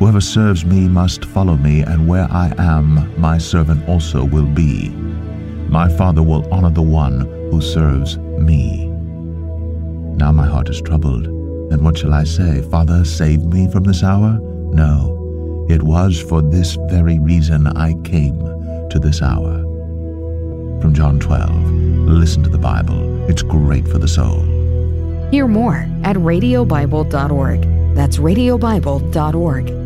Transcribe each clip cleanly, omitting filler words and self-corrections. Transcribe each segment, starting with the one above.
Whoever serves me must follow me, and where I am, my servant also will be. My Father will honor the one who serves me. Now my heart is troubled, and what shall I say? Father, save me from this hour? No, it was for this very reason I came to this hour. From John 12, listen to the Bible. It's great for the soul. Hear more at radiobible.org. That's radiobible.org.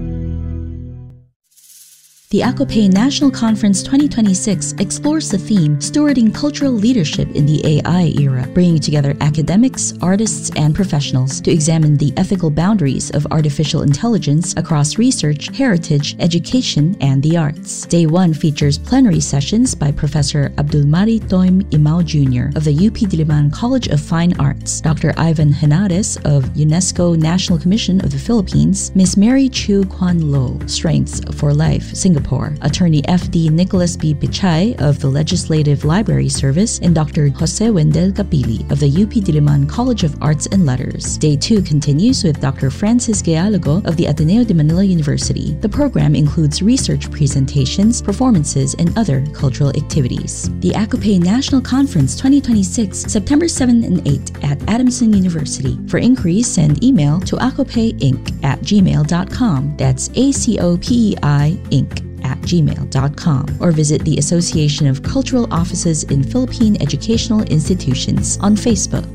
The ACOPE National Conference 2026 explores the theme Stewarding Cultural Leadership in the AI Era, bringing together academics, artists, and professionals to examine the ethical boundaries of artificial intelligence across research, heritage, education, and the arts. Day 1 features plenary sessions by Professor Abdulmari Toim Imao Jr. of the UP Diliman College of Fine Arts, Dr. Ivan Henares of UNESCO National Commission of the Philippines, Ms. Mary Chu Kwan Lo, Strengths for Life, Singapore, Attorney F.D. Nicholas B. Pichay of the Legislative Library Service, and Dr. Jose Wendel Capili of the UP Diliman College of Arts and Letters. Day 2 continues with Dr. Francis Gayalogo of the Ateneo de Manila University. The program includes research presentations, performances, and other cultural activities. The ACOPE National Conference 2026, September 7 and 8 at Adamson University. For inquiries, send email to acopeinc@gmail.com. That's ACOPEI Inc. @gmail.com, or visit the Association of Cultural Offices in Philippine Educational Institutions on Facebook.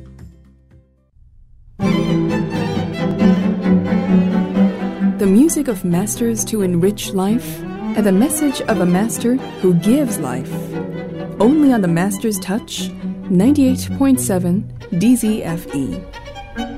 The music of masters to enrich life, and the message of a master who gives life. Only on the Master's Touch, 98.7 DZFE.